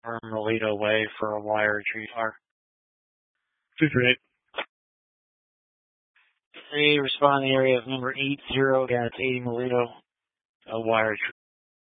or Melito Way for a wire retrieve car. 238. 3, respond in the area of number 80, that's 80 Melito, a wire